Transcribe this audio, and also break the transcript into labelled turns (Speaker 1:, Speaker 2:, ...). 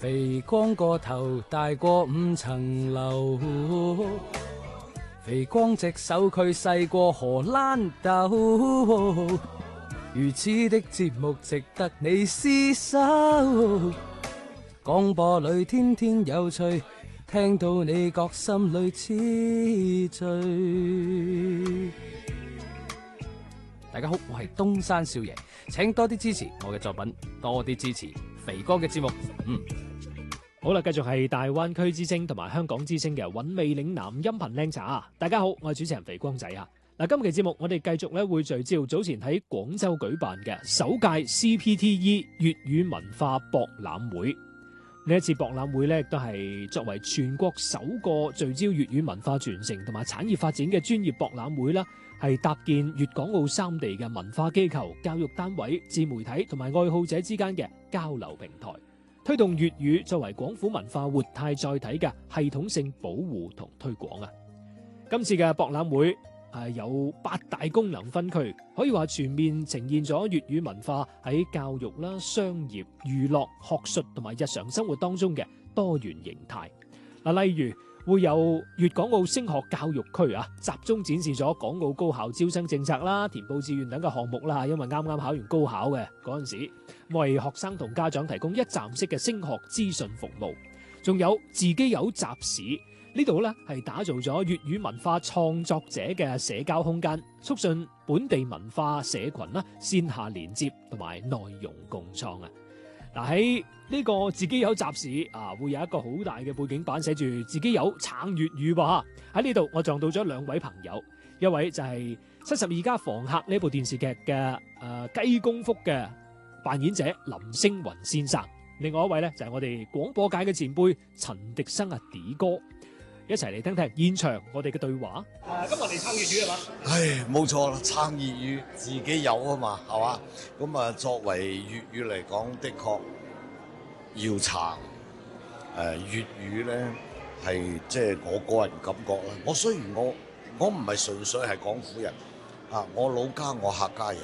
Speaker 1: 肥光個頭大過5層樓，肥光隻手佢細過荷蘭豆，如此的節目值得你廝守。廣播裏天天有趣，聽到你覺心裏痴醉。大家好，我係東山少爺，請多啲支持我嘅作品，多啲支持肥哥嘅節目。
Speaker 2: 好啦，繼續係大灣區之聲同埋香港之聲嘅韻味嶺南音頻靚茶。大家好，我係主持人肥光仔啊。嗱，今期節目我哋繼續咧會聚焦早前喺廣州舉辦嘅首屆 CPTE 粵語文化博覽會。呢一次博覽會咧，亦都係作為全國首個聚焦粵語文化傳承同埋產業發展嘅專業博覽會啦，係搭建粵港澳三地嘅文化機構、教育單位、自媒體同埋愛好者之間嘅交流平台，推動粵語作為廣府文化活態載體嘅系統性保護同推廣啊！今次嘅博覽會有8大功能分區，可以話全面呈現咗粵語文化喺教育啦、商業、娛樂、學術同埋日常生活當中嘅多元形態。嗱，例如會有粵港澳升學教育區啊，集中展示咗港澳高校招生政策啦、填報志願等嘅項目啦。因為啱啱考完高考嘅嗰陣時，為學生同家長提供一站式嘅升學資訊服務。仲有自己有集市。呢度咧係打造咗粵語文化創作者嘅社交空間，促進本地文化社群啦線下連接同埋內容共創啊！嗱，喺呢個自己有集市啊，會有一個好大嘅背景板寫住自己有撐粵語噃。喺呢度我撞到咗2位朋友，一位就係72家房客呢部電視劇嘅雞公福嘅扮演者林星雲先生，另外一位咧就係我哋廣播界嘅前輩陳迪生啊，D哥。一齊嚟聽聽現場我哋嘅對話。今日嚟撐粵語係嘛？
Speaker 3: 唉，冇錯啦，撐粵語自己有啊嘛，係嘛？咁啊，作為粵語嚟講，的確要撐。粵語咧係即係我個人感覺啦。雖然我唔係純粹係廣府人啊，我老家我客家人，